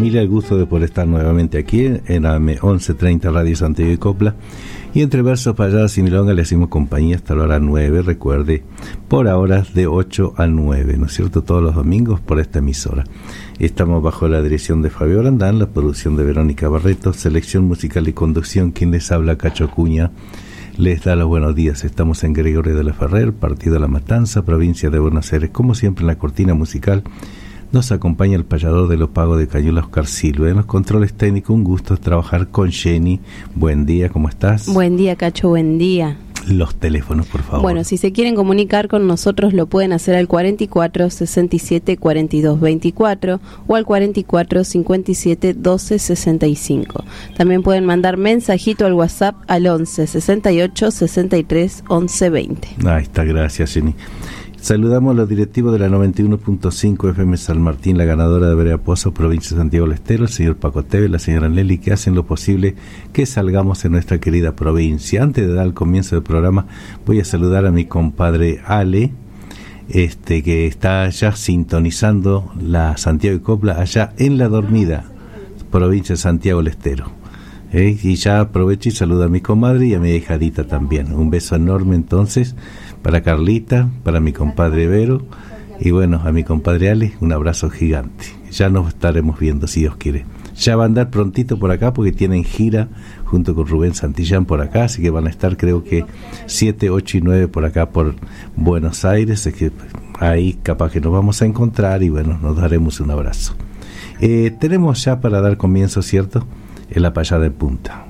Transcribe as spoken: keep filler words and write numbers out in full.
familia, el gusto de poder estar nuevamente aquí en A M once treinta Radio Santiago de Copla. Y entre versos, payadas y milongas le hacemos compañía hasta la hora nueve, recuerde, por ahora de ocho a nueve, ¿no es cierto? Todos los domingos por esta emisora. Estamos bajo la dirección de Fabio Brandán, la producción de Verónica Barreto, selección musical y conducción, quien les habla, Cacho Acuña. Les da los buenos días. Estamos en Gregorio de la Ferrer, partido de La Matanza, provincia de Buenos Aires. Como siempre, en la cortina musical nos acompaña el payador de los pagos de Cañuelas, Oscar Silva. En los controles técnicos, un gusto trabajar con Jenny. Buen día, ¿cómo estás? Buen día, Cacho, buen día. Los teléfonos, por favor. Bueno, si se quieren comunicar con nosotros, lo pueden hacer al cuarenta y cuatro, sesenta y siete, cuarenta y dos, veinticuatro o al cuarenta y cuatro, cincuenta y siete, doce, sesenta y cinco. También pueden mandar mensajito al WhatsApp al once, sesenta y ocho, sesenta y tres, once, veinte. Ahí está, gracias, Jenny. Saludamos a los directivos de la noventa y uno punto cinco F M San Martín, la ganadora de Berea Pozo, provincia de Santiago del Estero, el señor Paco Teve, la señora Nelly, que hacen lo posible que salgamos en nuestra querida provincia. Antes de dar el comienzo del programa, voy a saludar a mi compadre Ale, este que está allá sintonizando la Santiago de Copla, allá en La Dormida, provincia de Santiago del Estero. ¿Eh? Y ya aprovecho y saludo a mi comadre y a mi hijadita también. Un beso enorme entonces para Carlita, para mi compadre Vero y bueno, a mi compadre Ale, un abrazo gigante. Ya nos estaremos viendo si Dios quiere. Ya va a andar prontito por acá porque tienen gira junto con Rubén Santillán por acá, así que van a estar creo que siete, ocho y nueve por acá por Buenos Aires, es que ahí capaz que nos vamos a encontrar y bueno, nos daremos un abrazo. Eh, tenemos ya para dar comienzo, ¿cierto?, en la payada en punta.